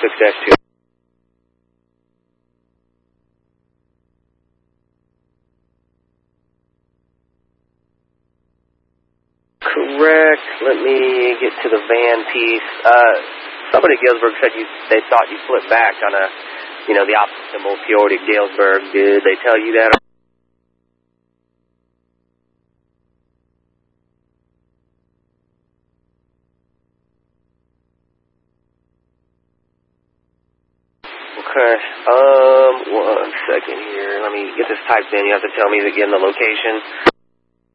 6-2. Correct. Let me get to the van piece. Somebody at Galesburg said they thought you flipped back on the opposite symbol, Fjord at Galesburg. Did they tell you that? Okay. 1 second here. Let me get this typed in. You have to tell me again the location.